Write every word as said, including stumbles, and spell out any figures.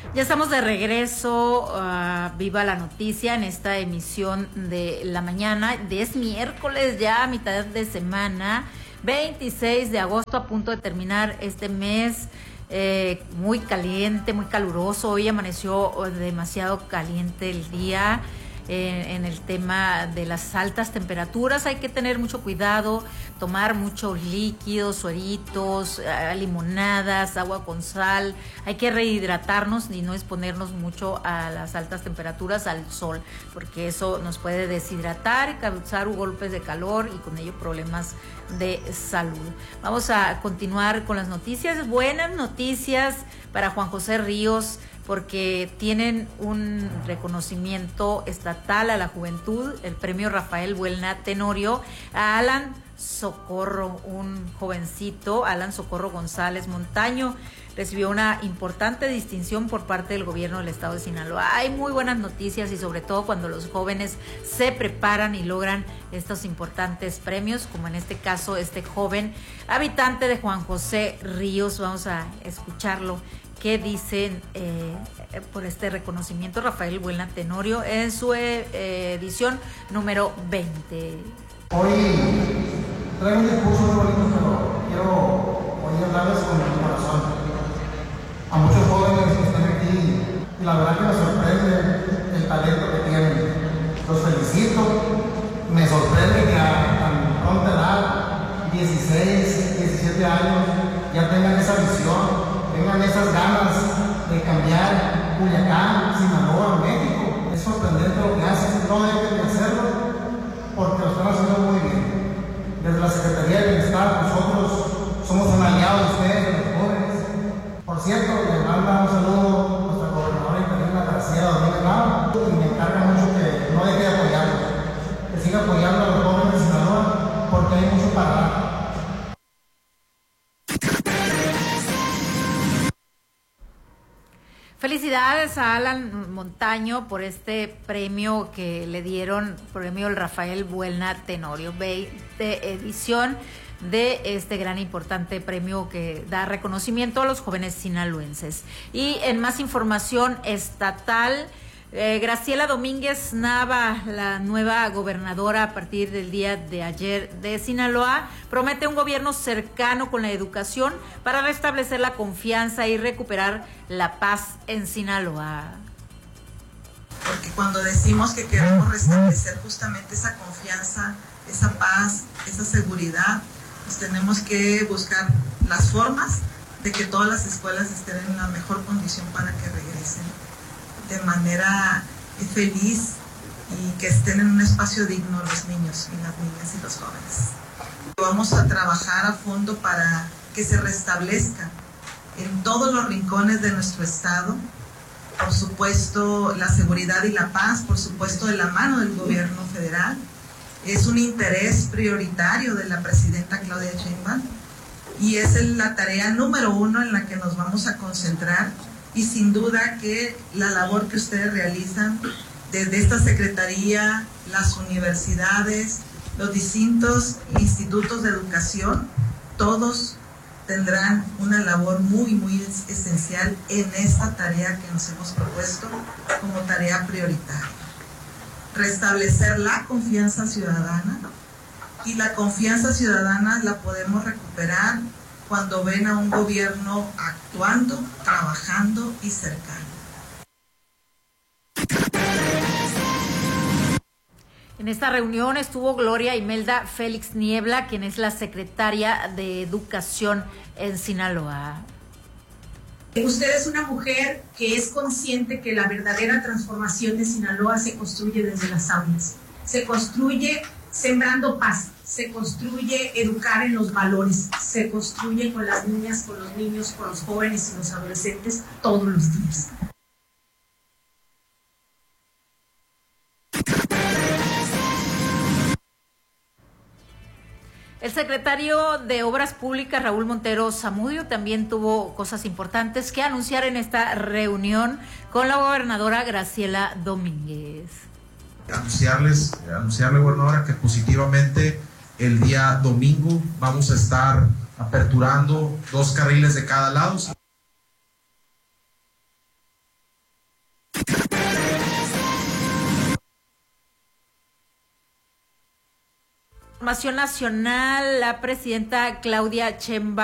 Ya estamos de regreso a uh, Viva la Noticia en esta emisión de la mañana. Es miércoles ya, mitad de semana, veintiséis de agosto, a punto de terminar este mes. Eh, muy caliente, muy caluroso. Hoy amaneció demasiado caliente el día. Eh, en el tema de las altas temperaturas hay que tener mucho cuidado, tomar muchos líquidos, sueritos, eh, limonadas, agua con sal. Hay que rehidratarnos y no exponernos mucho a las altas temperaturas, al sol, porque eso nos puede deshidratar y causar golpes de calor y con ello problemas de salud. Vamos a continuar con las noticias. Buenas noticias para Juan José Ríos, porque tienen un reconocimiento estatal a la juventud, el premio Rafael Buelna Tenorio, a Alan Socorro, un jovencito, Alan Socorro González Montaño, recibió una importante distinción por parte del gobierno del estado de Sinaloa. Hay muy buenas noticias y sobre todo cuando los jóvenes se preparan y logran estos importantes premios, como en este caso este joven habitante de Juan José Ríos. Vamos a escucharlo. ¿Qué dicen eh, por este reconocimiento? Rafael Buelna Tenorio en su eh, edición número veinte. Hoy traigo un discurso muy bonito, pero quiero hoy hablarles con mi corazón. A muchos jóvenes que están aquí, y la verdad que me sorprende el talento que tienen. Los felicito. Me sorprende que a tan pronta edad, dieciséis, diecisiete años, ya tengan esa visión, tengan esas ganas de cambiar Culiacán, Sinaloa, México. Es sorprendente lo que hacen, no deben de hacerlo porque lo están haciendo muy bien. Desde la Secretaría de Bienestar, nosotros somos un aliado de ustedes, de los jóvenes. Por cierto, le manda un saludo a nuestra gobernadora interina, Graciela Domínguez Nava, y me encarga mucho que no deje de apoyarnos, que siga apoyando a los jóvenes de Sinaloa, porque hay mucho para dar. Felicidades a Alan Montaño por este premio que le dieron, premio el Rafael Buelna Tenorio, veinte edición de este gran importante premio que da reconocimiento a los jóvenes sinaloenses. Y en más información estatal, eh, Graciela Domínguez Nava, la nueva gobernadora a partir del día de ayer de Sinaloa, promete un gobierno cercano con la educación para restablecer la confianza y recuperar la paz en Sinaloa. Porque cuando decimos que queremos restablecer justamente esa confianza, esa paz, esa seguridad, pues tenemos que buscar las formas de que todas las escuelas estén en la mejor condición para que regresen de manera feliz y que estén en un espacio digno los niños y las niñas y los jóvenes. Vamos a trabajar a fondo para que se restablezca en todos los rincones de nuestro estado, por supuesto la seguridad y la paz, por supuesto de la mano del gobierno federal. Es un interés prioritario de la presidenta Claudia Sheinbaum y es la tarea número uno en la que nos vamos a concentrar. Y sin duda que la labor que ustedes realizan desde esta secretaría, las universidades, los distintos institutos de educación, todos tendrán una labor muy, muy esencial en esta tarea que nos hemos propuesto como tarea prioritaria. Restablecer la confianza ciudadana, y la confianza ciudadana la podemos recuperar cuando ven a un gobierno actuando, trabajando y cercano. En esta reunión estuvo Gloria Imelda Félix Niebla, quien es la secretaria de Educación en Sinaloa. Usted es una mujer que es consciente que la verdadera transformación de Sinaloa se construye desde las aulas, se construye sembrando paz, se construye educar en los valores, se construye con las niñas, con los niños, con los jóvenes y los adolescentes todos los días. El secretario de Obras Públicas, Raúl Montero Zamudio, también tuvo cosas importantes que anunciar en esta reunión con la gobernadora Graciela Domínguez. Anunciarles, anunciarle, gobernadora, que positivamente el día domingo vamos a estar aperturando dos carriles de cada lado. Información nacional, la presidenta Claudia Sheinbaum